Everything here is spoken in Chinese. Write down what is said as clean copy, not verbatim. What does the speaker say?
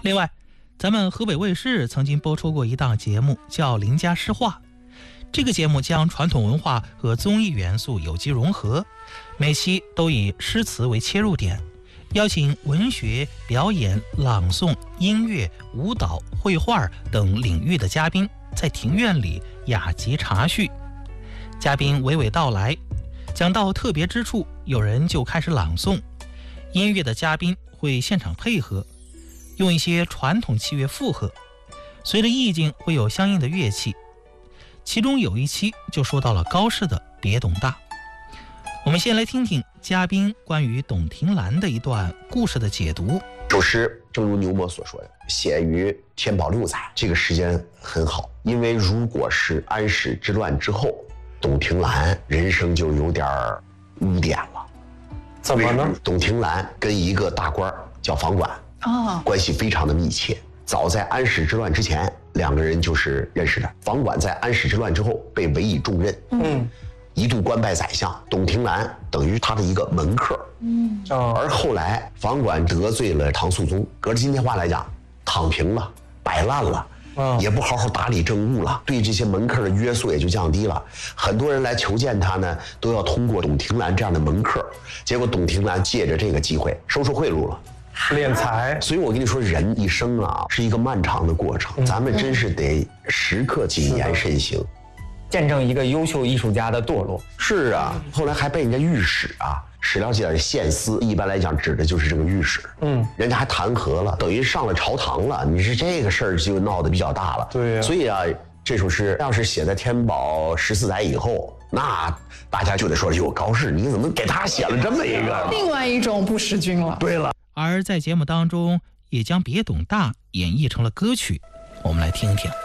另外，咱们河北卫视曾经播出过一档节目叫《邻家诗话》，这个节目将传统文化和综艺元素有机融合，每期都以诗词为切入点，邀请文学、表演、朗诵、音乐、舞蹈、绘画等领域的嘉宾在庭院里雅集茶叙，嘉宾娓娓道来，讲到特别之处，有人就开始朗诵，音乐的嘉宾会现场配合，用一些传统器乐附和，随着意境会有相应的乐器。其中有一期就说到了高适的《别董大》。我们先来听听嘉宾关于董庭兰的一段故事的解读。 这首诗正如牛谟所说的，写于天宝6载，这个时间很好，因为如果是安史之乱之后，董庭兰人生就有点污点了。 怎么呢？ 董庭兰跟一个大官叫房管关系非常的密切。早在安史之乱之前，两个人就是认识的。房管在安史之乱之后被委以重任，一度官拜宰相，董庭兰等于他的一个门客。而后来房管得罪了唐肃宗，隔着今天话来讲，躺平了，摆烂了。也不好好打理政务了，对这些门客的约束也就降低了。很多人来求见他呢，都要通过董庭兰这样的门客。结果董庭兰借着这个机会收受贿赂了， 敛财。 所以我跟你说，人一生啊是一个漫长的过程，咱们真是得时刻谨言慎行， 见证一个优秀艺术家的堕落。 是啊，后来还被人家御史史料记载献司，一般来讲指的就是这个御史。人家还弹劾了，等于上了朝堂了。你是这个事儿就闹得比较大了。 对呀， 所以这首诗要是写在天宝14载以后，那大家就得说，哟，高适你怎么给他写了这么一个？ 另外一种不识君了。 对了， 而在节目当中也将《别董大》演绎成了歌曲，我们来听听。